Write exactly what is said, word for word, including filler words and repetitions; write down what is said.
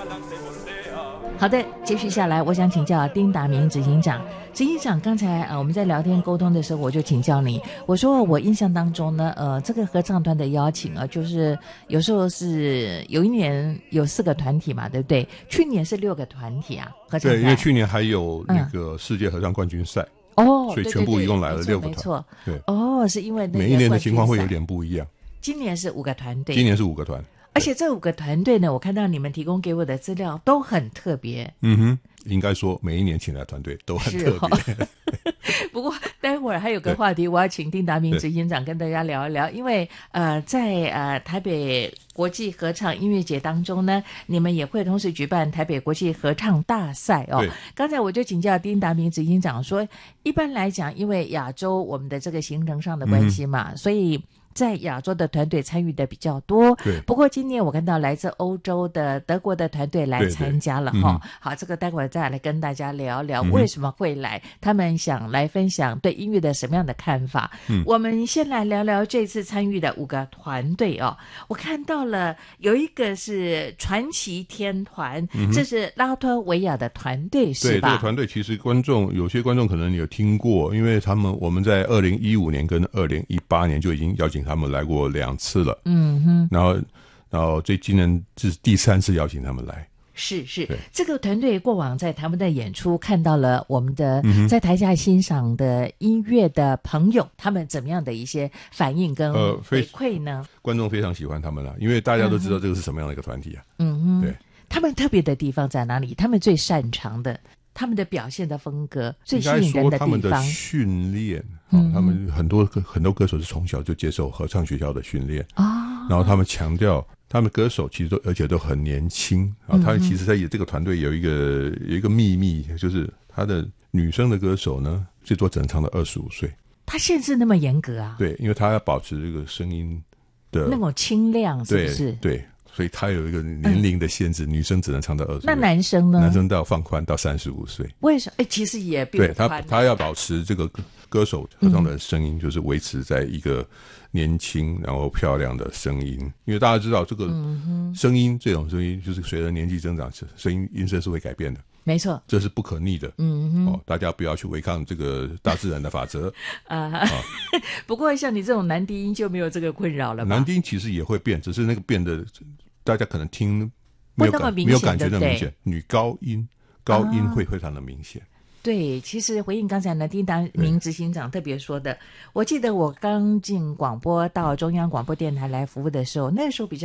好的，继续下来，我想请教丁达明执行长。执行长，刚才呃我们在聊天沟通的时候，我就请教你，我说我印象当中呢，呃，这个合唱团的邀请啊，就是有时候是有一年有四个团体嘛，对不对？去年是六个团体啊，合唱团。 对，因为去年还有那个世界合唱冠军赛。 嗯、哦， 所以全部一共来了六个团。 没错， 对， 哦，是因为那个每一年的情况会有点不一样。 今年是五个团队， 今年是五个团。 而且这五个团队呢，我看到你们提供给我的资料都很特别。 嗯哼，应该说每一年请来的团队都很特别。哦、 不过待会儿还有个话题，我要请丁达明执行长跟大家聊一聊，因为呃，在呃台北国际合唱音乐节当中呢，你们也会同时举办台北国际合唱大赛哦。刚才我就请教丁达明执行长说，一般来讲，因为亚洲我们的这个行程上的关系嘛，嗯、所以在亚洲的团队参与的比较多。 对。 不过今年我看到来自欧洲的德国的团队来参加了哈、嗯。好，这个待会儿再来跟大家聊聊为什么会来，嗯、他们想来分享对音乐的什么样的看法。嗯。我们先来聊聊这次参与的五个团队哦。我看到了有一个是传奇天团，嗯、这是拉脱维亚的团队是吧？ 对，这个团队其实观众有些观众可能有听过，因为他们我们在二零一五年跟二零一八年就已经邀请他们来过两次了，嗯哼，然后，然后这今年这是第三次邀请他们来， 是是，这个团队过往在他们的演出看到了我们的在台下欣赏的音乐的朋友，嗯、他们怎么样的一些反应跟回馈呢？ 呃、观众非常喜欢他们了，因为大家都知道这个是什么样的一个团体啊， 嗯哼， 对， 他们特别的地方在哪里？他们最擅长的。他们的表现的风格最吸引人的地方， 他们的训练、嗯哦、他们很多很多歌手是从小就接受合唱学校的训练啊、哦，然后他们强调他们歌手其实都而且都很年轻啊、哦。他其实在这个团队有一个有一个秘密，就是他的女生的歌手呢，最多只能唱到二十五岁。 他限制那么严格啊？ 对，因为他要保持这个声音的那种清亮，是不是？ 对。对，所以他有一个年龄的限制、嗯，女生只能唱到二十。 那男生呢？ 男生到放宽到三十五岁。 为什么？哎，其实也并不宽。 对他，他要保持这个歌手合唱的声音，嗯、就是维持在一个年轻然后漂亮的声音。因为大家知道，这个声音、嗯、这种声音，就是随着年纪增长，声音音色是会改变的。 没错， 这是不可逆的。嗯哼，哦，大家不要去违抗这个大自然的法则啊、呃。 不过像你这种男低音就没有这个困扰了吧？ 男低音其实也会变，只是那个变的。大家可能听没有感没有感觉那么明显，女高音高音会非常的明显。 对，其实回应刚才呢丁达明执行长特别说的，我记得我刚进广播到中央广播电台来服务的时候，那时候比较